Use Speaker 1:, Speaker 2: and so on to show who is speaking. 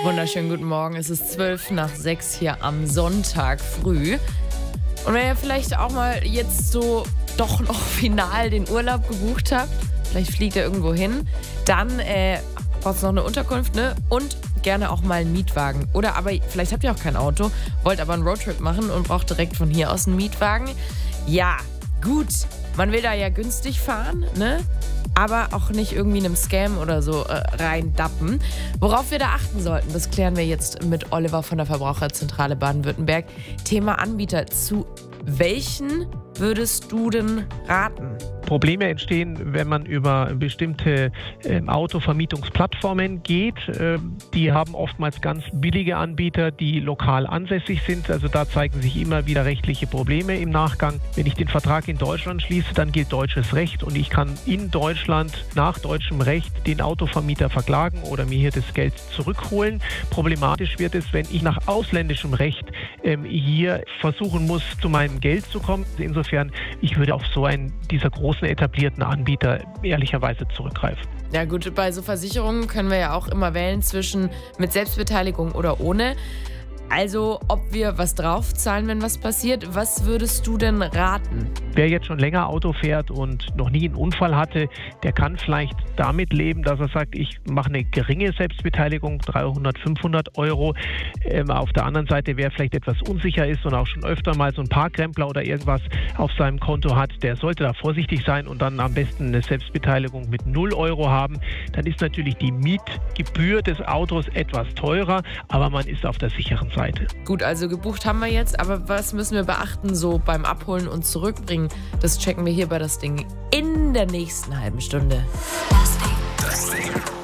Speaker 1: Wunderschönen guten Morgen. Es ist 5:12 hier am Sonntag früh. Und wenn ihr vielleicht auch mal jetzt so doch noch final den Urlaub gebucht habt, vielleicht fliegt ihr irgendwo hin, dann braucht es noch eine Unterkunft, ne? Und gerne auch mal einen Mietwagen. Oder aber vielleicht habt ihr auch kein Auto, wollt aber einen Roadtrip machen und braucht direkt von hier aus einen Mietwagen. Ja, gut. Man will da ja günstig fahren, ne? Aber auch nicht irgendwie einem Scam oder so reindappen. Worauf wir da achten sollten, das klären wir jetzt mit Oliver von der Verbraucherzentrale Baden-Württemberg. Thema Anbieter. Zu welchen würdest du denn raten?
Speaker 2: Probleme entstehen, wenn man über bestimmte Autovermietungsplattformen geht. Die haben oftmals ganz billige Anbieter, die lokal ansässig sind. Also da zeigen sich immer wieder rechtliche Probleme im Nachgang. Wenn ich den Vertrag in Deutschland schließe, dann gilt deutsches Recht und ich kann in Deutschland nach deutschem Recht den Autovermieter verklagen oder mir hier das Geld zurückholen. Problematisch wird es, wenn ich nach ausländischem Recht hier versuchen muss, zu meinem Geld zu kommen. Insofern, ich würde auf so einen dieser großen etablierten Anbieter ehrlicherweise zurückgreifen.
Speaker 1: Ja gut, bei so Versicherungen können wir ja auch immer wählen zwischen mit Selbstbeteiligung oder ohne. Also, ob wir was draufzahlen, wenn was passiert. Was würdest du denn raten?
Speaker 2: Wer jetzt schon länger Auto fährt und noch nie einen Unfall hatte, der kann vielleicht damit leben, dass er sagt, ich mache eine geringe Selbstbeteiligung, 300, 500 Euro. Auf der anderen Seite, wer vielleicht etwas unsicher ist und auch schon öfter mal so ein Parkkrempler oder irgendwas auf seinem Konto hat, der sollte da vorsichtig sein und dann am besten eine Selbstbeteiligung mit 0 Euro haben. Dann ist natürlich die Mietgebühr des Autos etwas teurer, aber man ist auf der sicheren Seite.
Speaker 1: Gut, also gebucht haben wir jetzt, aber was müssen wir beachten so beim Abholen und Zurückbringen? Das checken wir hier bei Das Ding in der nächsten halben Stunde.
Speaker 3: Das Ding.